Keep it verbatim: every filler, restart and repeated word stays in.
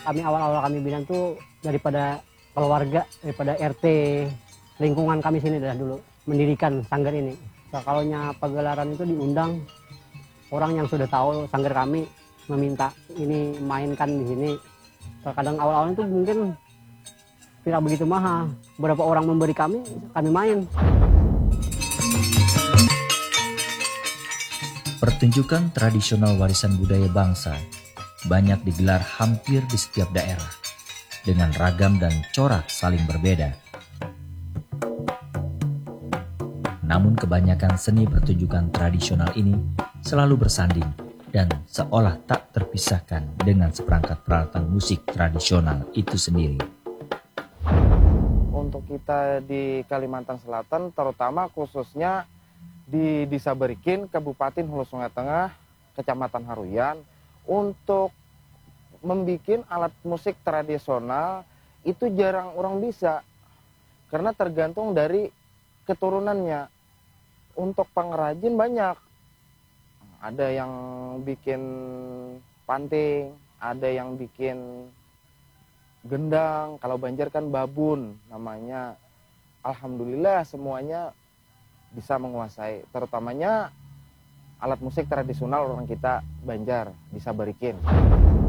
Kami awal-awal kami bilang tuh daripada keluarga, daripada R T, lingkungan kami sini dah dulu mendirikan sanggar ini. Nah, kalau pagelaran itu diundang orang yang sudah tahu sanggar kami, meminta ini mainkan di sini. Terkadang awal-awalnya itu mungkin tidak begitu mahal. Beberapa orang memberi kami, kami main. Pertunjukan tradisional warisan budaya bangsa banyak digelar hampir di setiap daerah dengan ragam dan corak saling berbeda. Namun kebanyakan seni pertunjukan tradisional ini selalu bersanding dan seolah tak terpisahkan dengan seperangkat peralatan musik tradisional itu sendiri. Untuk kita di Kalimantan Selatan, terutama khususnya di Desa Berikin, Kabupaten Hulu Sungai Tengah, Kecamatan Haruyan, untuk membuat alat musik tradisional itu jarang orang bisa, karena tergantung dari keturunannya. Untuk pengrajin banyak, ada yang bikin panting, ada yang bikin gendang, kalau Banjar kan babun namanya. Alhamdulillah semuanya bisa menguasai, terutamanya alat musik tradisional orang kita Banjar, Desa Berikin.